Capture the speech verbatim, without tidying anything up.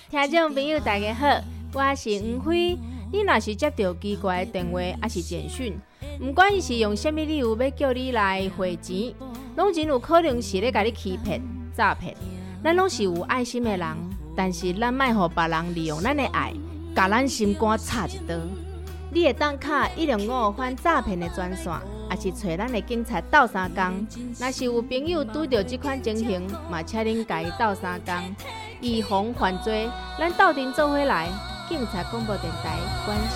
听众朋友大家好，我是黄辉。你若是接到奇怪的电话还是简讯，不管伊是用什么理由要叫你来汇钱，拢真有可能是咧甲你欺骗、诈骗。咱拢是有爱心的人，但是咱莫互别人利用咱的爱，甲咱心肝插一刀。你会当卡一零五反诈骗的专线，也是找咱的警察斗相共。若是有朋友拄到这款情形，嘛请恁家己斗相共，预防犯罪。咱斗阵做伙来，警察广播电台关心。